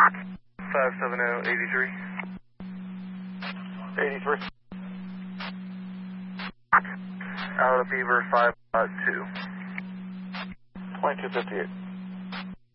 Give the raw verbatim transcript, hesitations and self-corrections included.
five seven zero, eighty-three. eighty-three. Out of Beaver five two. twenty-two fifty-eight.